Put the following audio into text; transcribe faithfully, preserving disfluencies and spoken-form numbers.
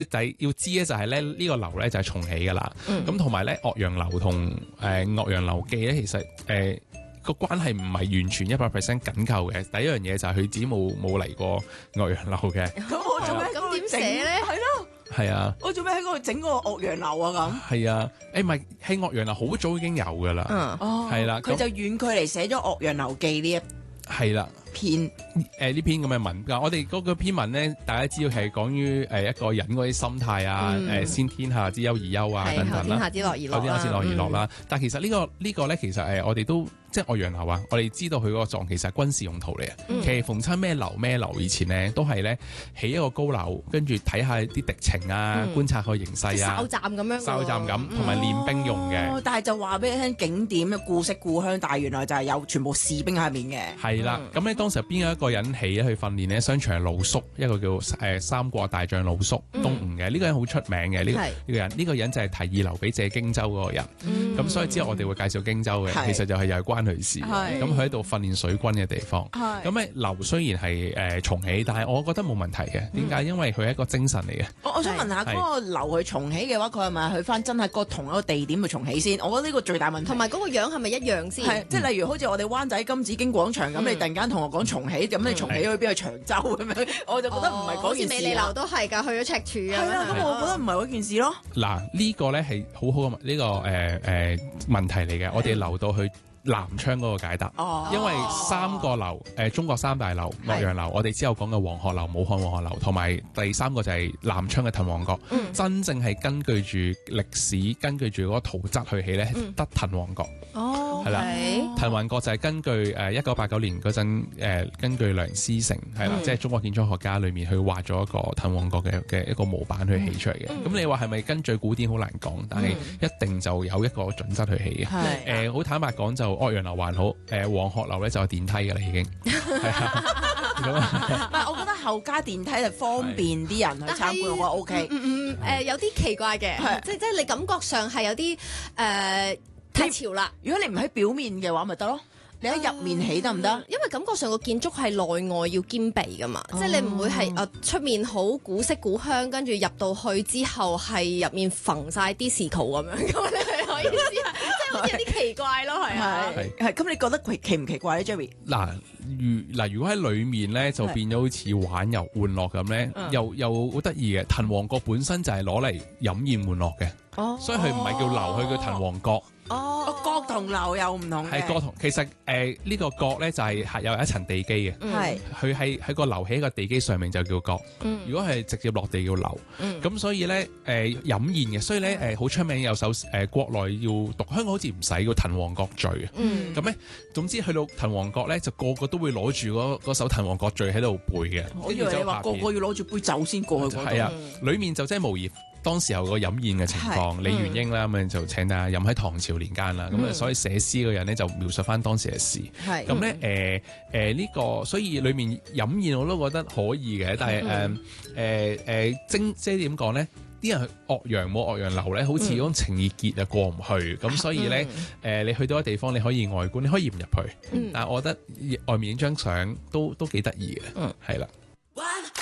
仔要知咧就係咧呢個樓咧就係重起噶啦，咁同埋咧岳陽樓同誒岳陽樓記咧其實誒。呃個關係唔係完全一百 percent 緊扣嘅。第一樣嘢就係佢自己冇冇嚟過岳陽樓嘅。 咁我做咩咁點寫咧？係咯， 係啊。 我做咩喺嗰度整個岳陽樓啊？咁係啊，誒唔係喺岳陽樓好早已經有噶啦。 嗯，哦， 係啦， 佢就遠距離寫咗《岳陽樓記》呢一係啦篇誒呢篇咁嘅文㗎。我哋嗰個篇文咧，大家知道係講於誒一個人嗰啲心態啊，誒先天下之憂而憂啊等等啦， 後天下之樂而樂， 後天下之樂而樂啦。但係其實呢個呢個咧，其實誒我哋都。即係岳陽樓啊！我哋知道佢嗰個狀其實係軍事用途嚟嘅。嗯、其實逢親咩樓咩樓以前咧，都係咧起一個高樓，跟住睇下啲敵情啊，嗯、觀察個形勢啊， 哨站咁樣， 哨站咁，同埋練兵用嘅、 哦。但係就話俾你聽景點嘅故式故鄉，但係原來就係有全部士兵喺面嘅。係啦，咁咧、嗯、當時邊有一個人起去訓練呢？商場係魯肅，一個叫誒、呃、三國大將魯肅，東吳嘅呢個人好出名嘅。呢、這個呢是個人呢、這個人就係提議劉備借荊州嗰個人。咁、嗯、所以之後我哋會介紹荊州嘅，是其實就係又係關佢事。咁佢喺度訓練水軍嘅地方，咁咧樓雖然係誒、呃、重起，但係我覺得冇問題嘅。點解？嗯、因為佢係一個精神嚟嘅。我我想問下嗰個樓去重起嘅話，佢係咪去翻真係個同一個地點去重起先？我覺得呢個最大問題。同埋嗰個樣係咪一樣先？係即係例如好似我哋灣仔金紫荊廣場咁，嗯、你突然間同我講重起，咁、嗯、你重起去邊去長洲咁樣，我就覺得唔係嗰件事。好似美利樓都係㗎，去咗赤柱啊。係啊，咁我覺得唔係嗰件事咯。 嗱，呢個咧係好好嘅呢個誒誒、呃呃、問題嚟嘅。我哋留到去南昌嗰個解答，哦、因為三個樓，誒、呃、中國三大樓，岳陽樓，我哋之後講嘅黃鶴樓、武漢黃鶴樓，同埋第三個就係南昌嘅滕王閣，嗯、真正係根據住歷史、根據住嗰個圖則去起咧，嗯、得滕王閣。哦，係啦，滕王閣就係根據誒一九八九年嗰陣誒根據梁思成係啦，嗯、即係中國建築學家裏面去畫咗一個滕王閣嘅嘅一個模板去起出嚟嘅。咁、嗯、你話係咪根據古典好難講，但係一定就有一個準則去起嘅。誒好、嗯呃、坦白講就。岳陽樓還好，誒、呃、黃鶴樓咧就有電梯嘅啦，已經係啊。 唔係，我覺得後加電梯就方便啲人去參觀，我覺得 O K。 嗯嗯誒，有啲奇怪嘅，即即係你感覺上係有啲誒、呃、太潮啦。 如果你唔喺表面嘅話，咪得咯。你喺入面起得唔得？ 因為感覺上個建築係內外要兼備噶嘛，哦、即係你唔會係誒出面好古色古香，跟住入到去之後係入面縫晒啲士圖咁樣，咁你係可以試下，即係好似有啲奇怪咯，係啊， 係係。咁你覺得佢奇唔奇怪咧 Jerry？ 嗱，如嗱，如果喺裡面咧，就變咗好似玩遊玩樂咁咧，是又又好得意嘅。滕王閣本身就係攞嚟飲宴玩樂嘅，哦、所以佢唔係叫樓，佢叫滕王閣。 哦，閣同樓又唔同嘅。係閣同，其實誒、呃這個、呢個閣咧就係、是、有一層地基嘅。係、嗯，佢係喺個樓起個地基上面就叫閣。嗯、如果係直接落地叫樓。咁、嗯、所以咧誒、呃、飲宴嘅，所以咧誒好出名有首誒、呃、國內要讀，香港好似唔使叫滕王閣序嘅。嗯。咁咧總之去到滕王閣咧，就個個都會攞住嗰首滕王閣序喺度背嘅。 我以為你話個個要攞住杯酒先過去嗰度。係啊， 裡面就真係模擬當時候個飲宴嘅情況，是李元英啦咁樣就請大家飲喺唐朝年間啦，咁啊、嗯、所以寫詩嘅人咧就描述翻當時嘅事。係咁咧誒誒呢個，所以裡面飲宴我都覺得可以嘅，但係誒誒誒精即係點講咧？啲人去岳陽冇岳陽樓咧，好似嗰種情意結啊過唔去，咁、嗯、所以咧誒、呃、你去到一個地方你可以外觀，你可以唔入去，嗯、但係我覺得外面影張相都都幾得意嘅，係啦、嗯。